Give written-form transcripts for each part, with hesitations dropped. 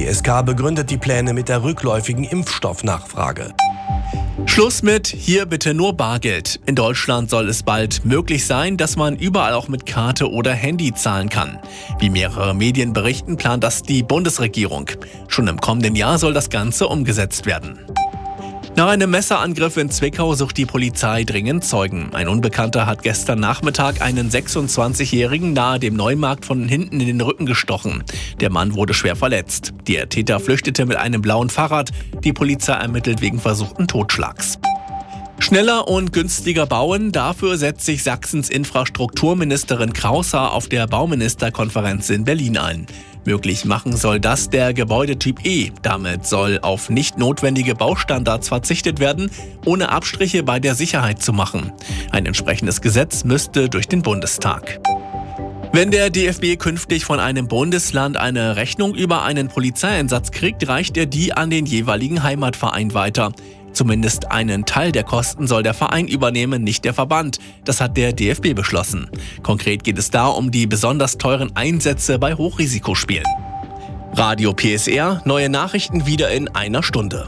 GfK begründet die Pläne mit der rückläufigen Impfstoffnachfrage. Schluss mit hier bitte nur Bargeld. In Deutschland soll es bald möglich sein, dass man überall auch mit Karte oder Handy zahlen kann. Wie mehrere Medien berichten, plant das die Bundesregierung. Schon im kommenden Jahr soll das Ganze umgesetzt werden. Nach einem Messerangriff in Zwickau sucht die Polizei dringend Zeugen. Ein Unbekannter hat gestern Nachmittag einen 26-Jährigen nahe dem Neumarkt von hinten in den Rücken gestochen. Der Mann wurde schwer verletzt. Der Täter flüchtete mit einem blauen Fahrrad. Die Polizei ermittelt wegen versuchten Totschlags. Schneller und günstiger bauen, dafür setzt sich Sachsens Infrastrukturministerin Kraushaar auf der Bauministerkonferenz in Berlin ein. Möglich machen soll das der Gebäudetyp E. Damit soll auf nicht notwendige Baustandards verzichtet werden, ohne Abstriche bei der Sicherheit zu machen. Ein entsprechendes Gesetz müsste durch den Bundestag. Wenn der DFB künftig von einem Bundesland eine Rechnung über einen Polizeieinsatz kriegt, reicht er die an den jeweiligen Heimatverein weiter. Zumindest einen Teil der Kosten soll der Verein übernehmen, nicht der Verband. Das hat der DFB beschlossen. Konkret geht es da um die besonders teuren Einsätze bei Hochrisikospielen. Radio PSR, neue Nachrichten wieder in einer Stunde.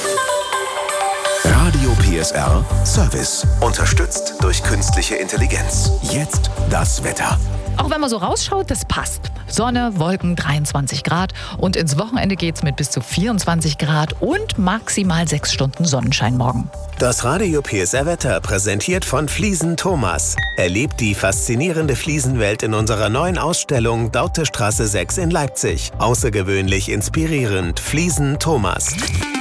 Radio PSR Service. Unterstützt durch künstliche Intelligenz. Jetzt das Wetter. Auch wenn man so rausschaut, das passt. Sonne, Wolken, 23 Grad und ins Wochenende geht's mit bis zu 24 Grad und maximal 6 Stunden Sonnenschein morgen. Das Radio PSR Wetter präsentiert von Fliesen Thomas. Erlebt die faszinierende Fliesenwelt in unserer neuen Ausstellung Dautestraße 6 in Leipzig. Außergewöhnlich inspirierend. Fliesen Thomas.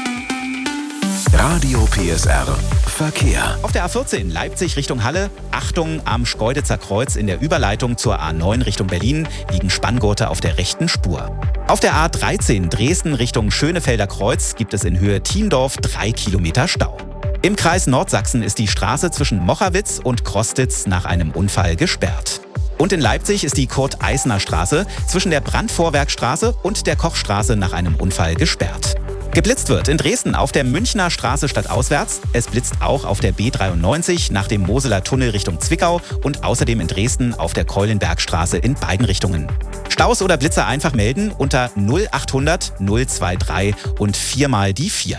Radio PSR Verkehr. Auf der A14 Leipzig Richtung Halle, Achtung am Schkeuditzer Kreuz in der Überleitung zur A9 Richtung Berlin liegen Spanngurte auf der rechten Spur. Auf der A13 Dresden Richtung Schönefelder Kreuz gibt es in Höhe Thiendorf 3 Kilometer Stau. Im Kreis Nordsachsen ist die Straße zwischen Mochawitz und Krostitz nach einem Unfall gesperrt. Und in Leipzig ist die Kurt-Eisner-Straße zwischen der Brandvorwerkstraße und der Kochstraße nach einem Unfall gesperrt. Geblitzt wird in Dresden auf der Münchner Straße stadtauswärts. Es blitzt auch auf der B93 nach dem Moseler Tunnel Richtung Zwickau und außerdem in Dresden auf der Keulenbergstraße in beiden Richtungen. Staus oder Blitzer einfach melden unter 0800 023 und 4 mal die 4.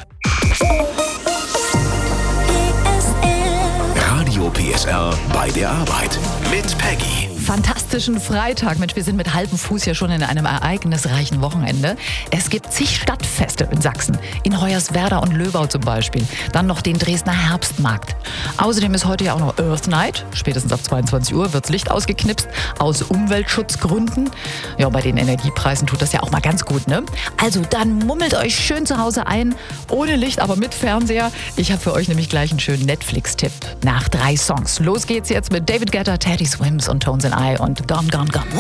Radio PSR bei der Arbeit mit Peggy. Fantastischen Freitag. Mensch, wir sind mit halbem Fuß hier schon in einem ereignisreichen Wochenende. Es gibt zig Stadtfeste in Sachsen. In Hoyerswerda und Löbau zum Beispiel. Dann noch den Dresdner Herbstmarkt. Außerdem ist heute ja auch noch Earth Night. Spätestens ab 22 Uhr wirds Licht ausgeknipst. Aus Umweltschutzgründen. Ja, bei den Energiepreisen tut das ja auch mal ganz gut, ne? Also dann mummelt euch schön zu Hause ein. Ohne Licht, aber mit Fernseher. Ich habe für euch nämlich gleich einen schönen Netflix-Tipp. Nach 3 Songs. Los geht's jetzt mit David Guetta, Teddy Swims und Tones and I und Gone, Gone, Gone.